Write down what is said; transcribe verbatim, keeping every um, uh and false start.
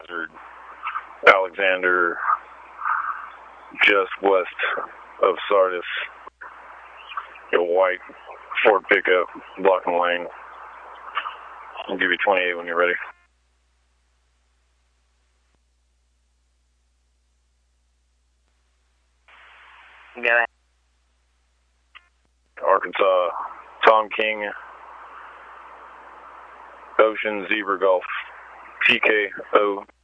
Hazard, Alexander, just west of Sardis. A white Ford pickup blocking the lane. I'll give you twenty-eight when you're ready. Go ahead. Arkansas, Tom King, Ocean Zebra Golf, T K O